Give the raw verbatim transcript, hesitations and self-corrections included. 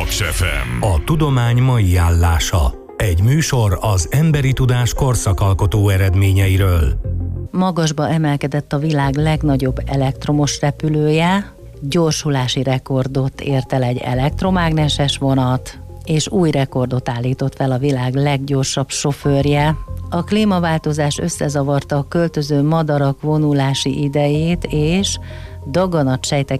Paks ef em. A tudomány mai állása. Egy műsor az emberi tudás korszakalkotó eredményeiről. Magasba emelkedett a világ legnagyobb elektromos repülője, gyorsulási rekordot ért el egy elektromágneses vonat, és új rekordot állított fel a világ leggyorsabb sofőrje. A klímaváltozás összezavarta a költöző madarak vonulási idejét, és daganatsejtek